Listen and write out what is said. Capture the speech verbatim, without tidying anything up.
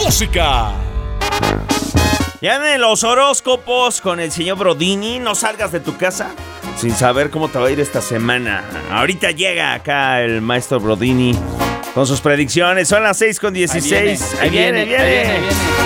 música. Ya en los horóscopos con el señor Brodini, no salgas de tu casa sin saber cómo te va a ir esta semana. Ahorita llega acá el maestro Brodini con sus predicciones. Son las seis con dieciséis. Ahí viene, ahí viene, ahí viene, ahí viene.